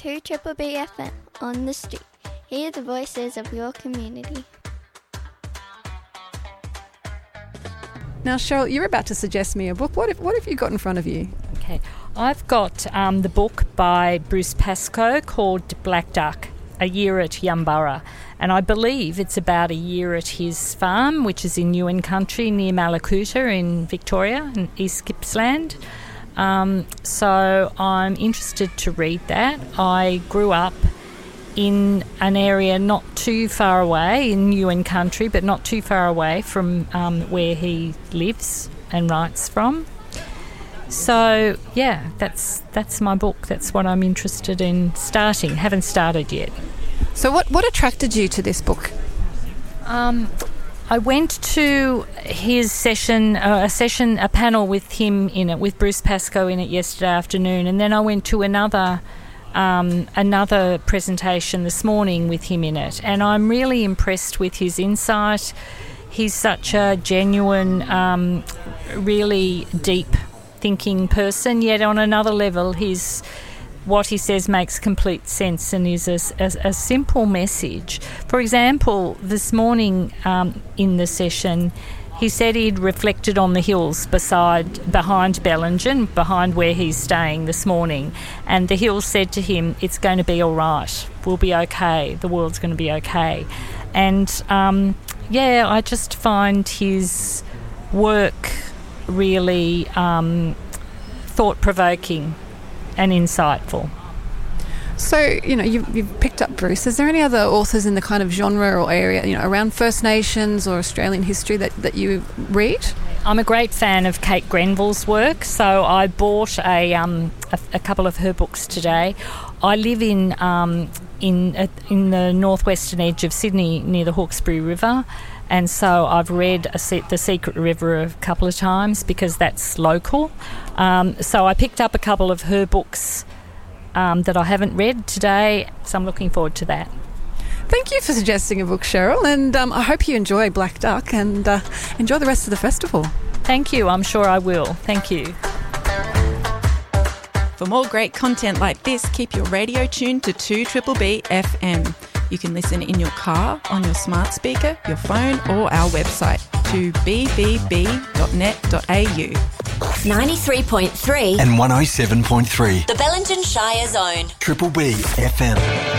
to Triple B FM on the street. Hear the voices of your community. Now, Cheryl, you're about to suggest me a book. What have you got in front of you? Okay, I've got the book by Bruce Pascoe called Black Duck, A Year at Yumburra. And I believe it's about a year at his farm, which is in Ewan Country near Mallacoota in Victoria, in East Gippsland. So I'm interested to read that. I grew up in an area not too far away, in Ewan Country, but not too far away from where he lives and writes from. So, yeah, that's my book. That's what I'm interested in starting. Haven't started yet. So what attracted you to this book? I went to his session, a panel with him in it, with Bruce Pascoe in it yesterday afternoon, and then I went to another presentation this morning with him in it, and I'm really impressed with his insight. He's such a genuine, really deep thinking person, yet on another level what he says makes complete sense and is a simple message. For example, this morning in the session, he said he'd reflected on the hills behind Bellingen, behind where he's staying this morning, and the hills said to him, it's going to be all right, we'll be okay, the world's going to be okay. And I just find his work really thought-provoking and insightful. So, you've picked up Bruce. Is there any other authors in the kind of genre or area, around First Nations or Australian history that you read? I'm a great fan of Kate Grenville's work, so I bought a couple of her books today. I live in the northwestern edge of Sydney near the Hawkesbury River, and so I've read The Secret River a couple of times because that's local. So I picked up a couple of her books that I haven't read today, so I'm looking forward to that. Thank you for suggesting a book, Cheryl, and I hope you enjoy Black Duck and enjoy the rest of the festival. Thank you, I'm sure I will. Thank you. For more great content like this, keep your radio tuned to 2BBB FM. You can listen in your car, on your smart speaker, your phone, or our website, 2bbb.net.au. 93.3 and 107.3. The Bellingen Shire Zone. Triple B FM.